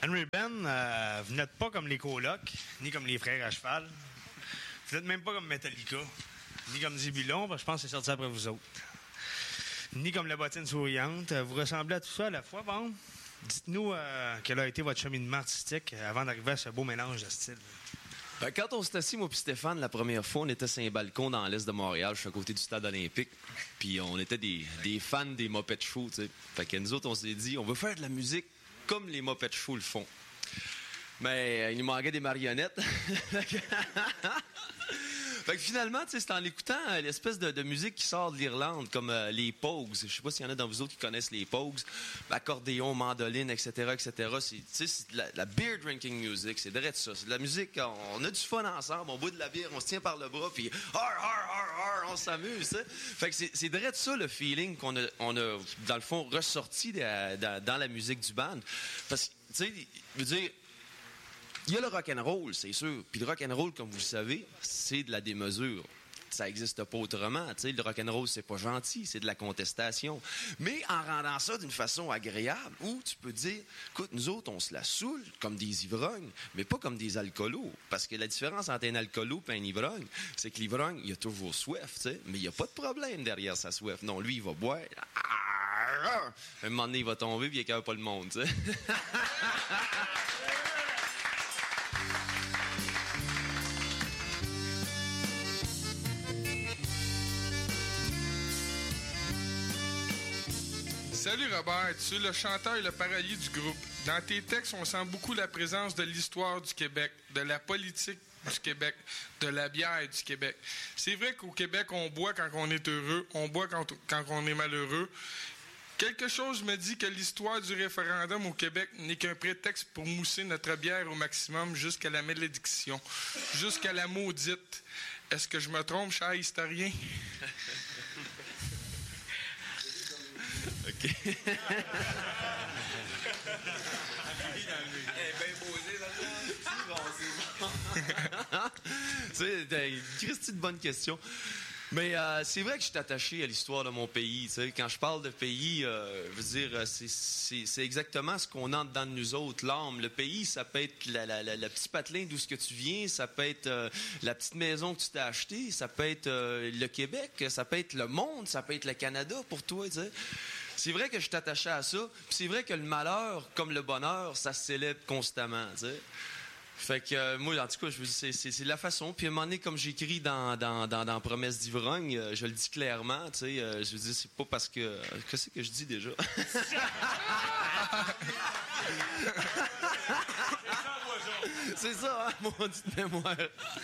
Henry Ben, vous n'êtes pas comme les colocs, ni comme les frères à cheval. Vous n'êtes même pas comme Metallica, ni comme Zébulon, parce que je pense que c'est sorti après vous autres. Ni comme la bottine souriante. Vous ressemblez à tout ça à la fois, bon? Dites-nous quel a été votre cheminement artistique avant d'arriver à ce beau mélange de styles. Quand on s'est assis, moi et Stéphane, la première fois, on était sur un balcon dans l'est de Montréal, je suis à côté du stade olympique, puis on était des fans des Muppet Show, tu sais. Fait que nous autres, on s'est dit, on veut faire de la musique comme les Muppet Show le font. Mais il nous manquait des marionnettes. Fait que finalement, tu sais, c'est en écoutant l'espèce de musique qui sort de l'Irlande, comme les Pogues. Je sais pas s'il y en a dans vous autres qui connaissent les Pogues. Accordéon, mandoline, etc., etc. C'est de la beer drinking music. C'est direct ça. C'est de la musique, on a du fun ensemble, on boit de la bière, on se tient par le bras, puis on s'amuse. T'sais. Fait que c'est direct ça le feeling qu'on a, dans le fond, ressorti dans la musique du band. Parce que, tu sais, je veux dire, il y a le rock'n'roll, c'est sûr. Puis le rock'n'roll, comme vous le savez, c'est de la démesure. Ça n'existe pas autrement. Tu sais, le rock'n'roll, c'est pas gentil, c'est de la contestation. Mais en rendant ça d'une façon agréable, où tu peux dire, écoute, nous autres, on se la saoule comme des ivrognes, mais pas comme des alcoolos. Parce que la différence entre un alcoolo et un ivrogne, c'est que l'ivrogne, il a toujours soif, tu sais, mais il n'y a pas de problème derrière sa soif. Non, lui, il va boire. Un moment donné, il va tomber, puis il écoeure pas le monde, tu sais. Salut Robert, tu es le chanteur et le parolier du groupe. Dans tes textes, on sent beaucoup la présence de l'histoire du Québec, de la politique du Québec, de la bière du Québec. C'est vrai qu'au Québec, on boit quand on est heureux, on boit quand on est malheureux. Quelque chose me dit que l'histoire du référendum au Québec n'est qu'un prétexte pour mousser notre bière au maximum jusqu'à la malédiction, jusqu'à la maudite. Est-ce que je me trompe, cher historien? OK. C'est une Christy de bonne question. Mais c'est vrai que je suis attaché à l'histoire de mon pays. T'sais. Quand je parle de pays, je veux dire, c'est exactement ce qu'on a dedans de nous autres, l'âme. Le pays, ça peut être la petite patelin d'où ce que tu viens, ça peut être la petite maison que tu t'es achetée, ça peut être le Québec, ça peut être le monde, ça peut être le Canada pour toi. T'sais. C'est vrai que je suis attaché à ça, puis c'est vrai que le malheur, comme le bonheur, ça se célèbre constamment. T'sais. Fait que moi, en tout cas, je veux dire, c'est la façon. Puis à un moment donné, comme j'écris dans Promesse d'ivrogne, je le dis clairement, tu sais, je veux dire, c'est pas parce que... Qu'est-ce que je dis déjà? C'est ça, hein, mon petite mémoire.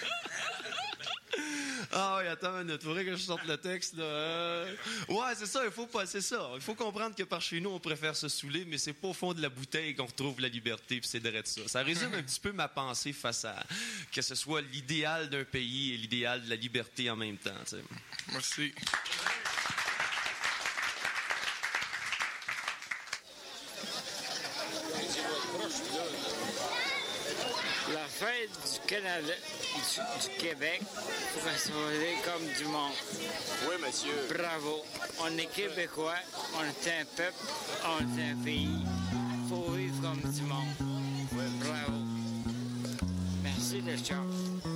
Ah oui, attends une minute, faudrait que je sorte le texte, là. Ouais, c'est ça, c'est ça. Il faut comprendre que par chez nous, on préfère se saouler, mais c'est pas au fond de la bouteille qu'on retrouve la liberté, puis c'est direct ça. Ça résume un petit peu ma pensée face à que ce soit l'idéal d'un pays et l'idéal de la liberté en même temps, tu sais. Merci. La fête du Canada, du Québec, faut ressembler comme du monde. Oui, monsieur. Bravo. On est Québécois, on est un peuple, on est un pays. Faut vivre comme du monde. Oui. Bravo. Merci, le chef.